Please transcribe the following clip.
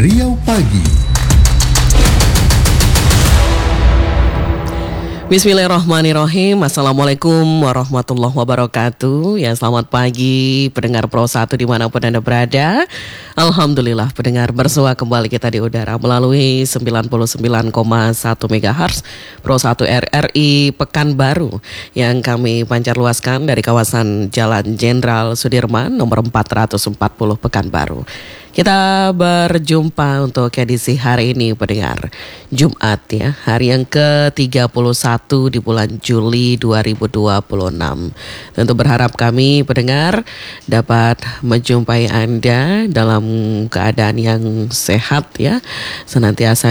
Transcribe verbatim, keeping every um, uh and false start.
Riau Pagi. Bismillahirrahmanirrahim. Assalamualaikum warahmatullahi wabarakatuh. Ya, selamat pagi pendengar Pro satu dimanapun Anda berada. Alhamdulillah pendengar, bersua kembali kita di udara melalui sembilan puluh sembilan koma satu megahertz Pro satu R R I Pekanbaru yang kami pancar luaskan dari kawasan Jalan Jenderal Sudirman nomor empat ratus empat puluh Pekanbaru. Kita berjumpa untuk edisi hari ini pendengar, Jumat ya, hari yang ke tiga puluh satu di bulan Juli dua ribu dua puluh enam. Tentu berharap kami pendengar dapat menjumpai Anda dalam keadaan yang sehat ya, senantiasa